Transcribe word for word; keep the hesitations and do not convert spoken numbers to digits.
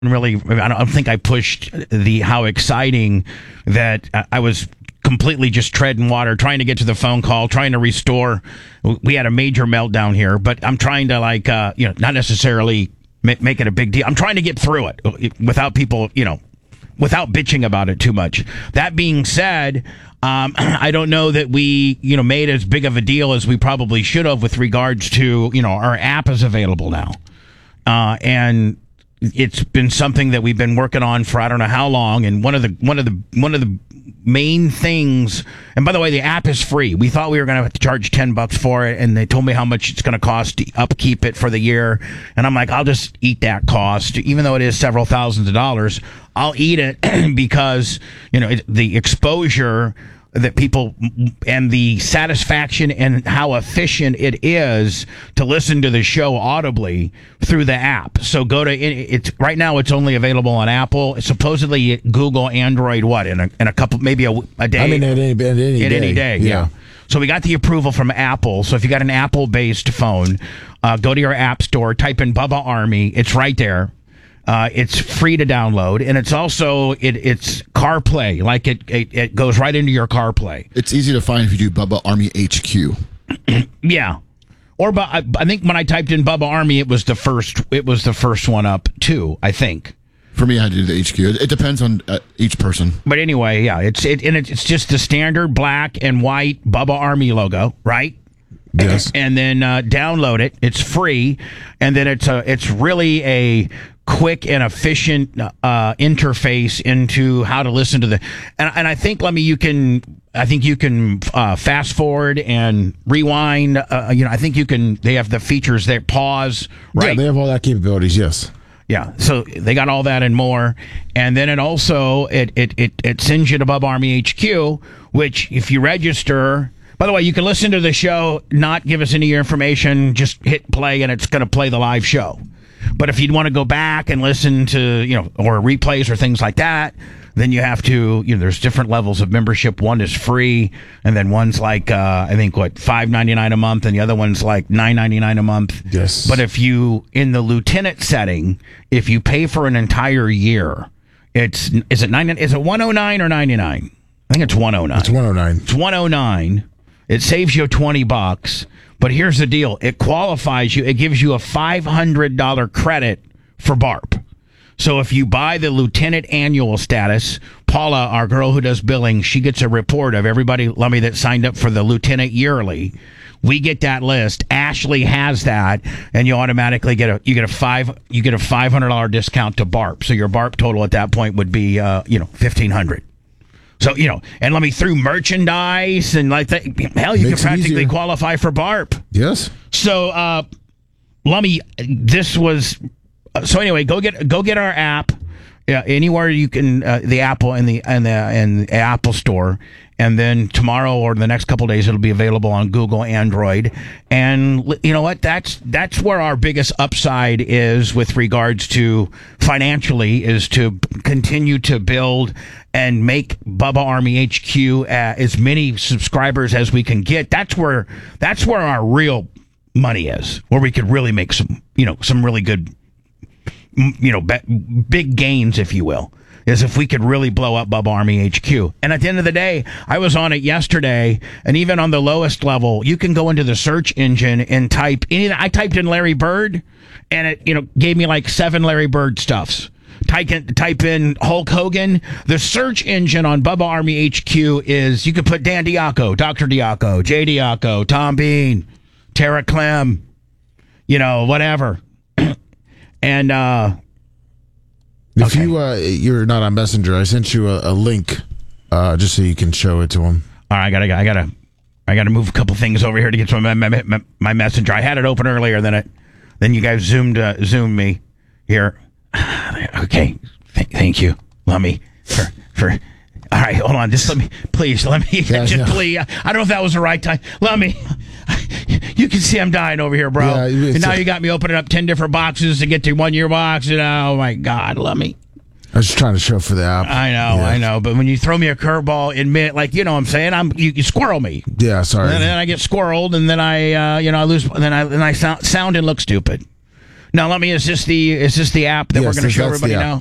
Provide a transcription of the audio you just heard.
really, I don't think I pushed the how exciting that I was completely just treading water, trying to get to the phone call, trying to restore. We had a major meltdown here, but I'm trying to like, uh, you know, not necessarily make it a big deal. I'm trying to get through it without people, you know, without bitching about it too much. That being said, um, I don't know that we, you know, made as big of a deal as we probably should have with regards to, you know, our app is available now. Uh, and it's been something that we've been working on for I don't know how long. And one of the, one of the, one of the main things, and by the way, the app is free. We thought we were going to have to charge ten bucks for it, and they told me how much it's going to cost to upkeep it for the year. And I'm like, I'll just eat that cost, even though it is several thousands of dollars. I'll eat it because, you know, it, the exposure that people and the satisfaction and how efficient it is to listen to the show audibly through the app. So go to it's right now. It's only available on Apple. It's supposedly Google, Android. What in a in a couple maybe a, a day. I mean, at any, at any at day. any day. Yeah. yeah. So we got the approval from Apple. So if you got an Apple-based phone, uh, go to your app store, type in Bubba Army. It's right there. Uh, it's free to download, and it's also it, it's CarPlay. Like it, it, it goes right into your CarPlay. It's easy to find if you do Bubba Army H Q. Yeah, or but I, I think when I typed in Bubba Army, it was the first. It was the first one up too. I think. For me, I do the H Q. It, it depends on uh, each person. But anyway, yeah, it's it and it's just the standard black and white Bubba Army logo, right? Yes. And then uh, download it. It's free, and then it's a it's really a quick and efficient uh, interface into how to listen to the and and I think let me you can I think you can uh, fast forward and rewind. Uh, you know, I think you can. They have the features there. Pause. Right. Yeah, they have all that capabilities. Yes. Yeah, so they got all that and more, and then it also it it it, it sends you to Bubba Army H Q, which if you register. By the way, you can listen to the show, not give us any of your information, just hit play, and it's going to play the live show. But if you'd want to go back and listen to, you know, or replays or things like that, then you have to, you know, there's different levels of membership. One is free, and then one's like, uh, I think, what, five ninety-nine a month, and the other one's like nine ninety-nine a month. Yes. But if you, in the lieutenant setting, if you pay for an entire year, it's, is it nine, is it one oh nine or ninety-nine? I think it's one oh nine. It's one oh nine. It's one oh nine. It saves you twenty bucks. But here's the deal. It qualifies you. It gives you a five hundred dollars credit for B A R P. So if you buy the lieutenant annual status, Paula, our girl who does billing, she gets a report of everybody, Lummy, that signed up for the lieutenant yearly. We get that list. Ashley has that, and you automatically get a you get a five you get a five hundred dollars discount to B A R P. So your B A R P total at that point would be uh, you know fifteen hundred dollars. So, you know, and let me through merchandise and like that. Hell, you Makes can practically easier. qualify for B A R P. Yes. So, uh, Lummy, this was. Uh, so anyway, go get go get our app. Yeah, anywhere you can, uh, the Apple and the and the and the Apple Store, and then tomorrow or the next couple of days it'll be available on Google, Android, and you know what? That's that's where our biggest upside is with regards to financially is to continue to build and make Bubba Army H Q uh, as many subscribers as we can get. That's where that's where our real money is, where we could really make some you know some really good. You know, big gains, if you will, is if we could really blow up Bubba Army H Q. And at the end of the day, I was on it yesterday, and even on the lowest level, you can go into the search engine and type any. I typed in Larry Bird, and it you know gave me like seven Larry Bird stuffs. Type in, type in Hulk Hogan. The search engine on Bubba Army H Q is you could put Dan Diaco, Doctor Diaco, Jay Diaco, Tom Bean, Tara Clem, you know, whatever. And uh, if okay. you uh, you're not on Messenger, I sent you a, a link uh, just so you can show it to him. All right, I gotta, I gotta, I gotta move a couple things over here to get to my my, my, my messenger. I had it open earlier, then it, then you guys zoomed uh, zoomed me here. Okay, Th- thank you, Lummy, for for. All right, hold on. Just let me, please, let me, Yeah, just yeah. please. I don't know if that was the right time. Let me. You can see I'm dying over here, bro. Yeah, it's and now a- you got me opening up ten different boxes to get to one year box. And oh my God, let me. I was just trying to show for the app. I know, Yeah. I know. But when you throw me a curveball in mid, like you know, what I'm saying, I'm you, you squirrel me. Yeah, sorry. And then I get squirreled, and then I, uh, you know, I lose. And then I, then I sound, sound and look stupid. Now, let me. Is this the is this the app that Yes, we're going to this- show that's the everybody app. now?